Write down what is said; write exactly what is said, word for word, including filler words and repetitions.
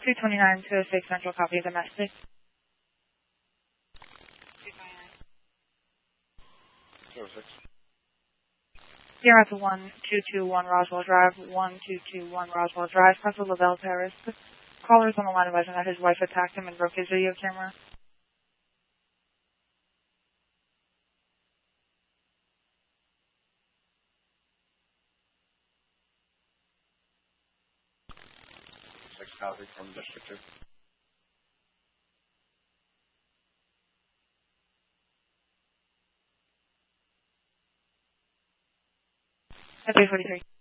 two twenty-nine to six Central, copy domestic. two oh six. You're at the one two two one Roswell Drive, one two two one Roswell Drive, Castle Lavelle, Paris. The caller is on the line advising that his wife attacked him and broke his video camera. six copy from District two. At three forty-three.